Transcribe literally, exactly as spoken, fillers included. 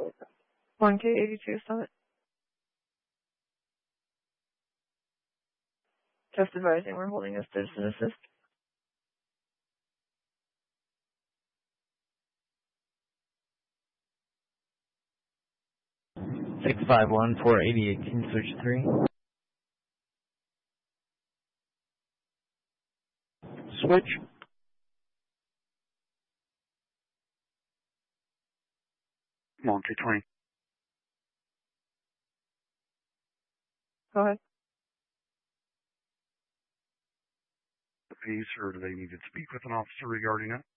one K eighty-two Summit. Just advising we're holding a citizen assist. six five one, four eighty-eight, King Switch three. Switch. one two twenty. Go ahead. The piece, or do they need to speak with an officer regarding it?